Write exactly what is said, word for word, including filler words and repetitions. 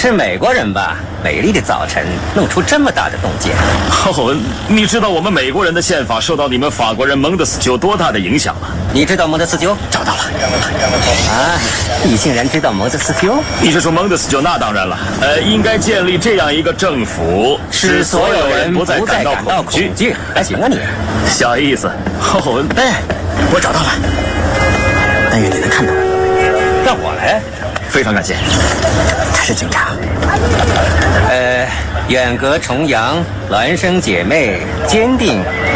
是美国人吧？美丽的早晨，弄出这么大的动静。 哦，你知道我们美国人的宪法受到你们法国人蒙德斯鸠多大的影响吗？ 你知道蒙德斯鸠？ 找到了。 啊，你竟然知道蒙德斯鸠？ 你是说蒙德斯鸠？那当然了。呃，应该建立这样一个政府，使所有人不再感到恐惧。 还行啊你， 小意思。哦， 哎，我找到了。但愿你能看到。 让我来。 非常感谢。 他是警察。 呃，远隔重洋，孪生姐妹，坚定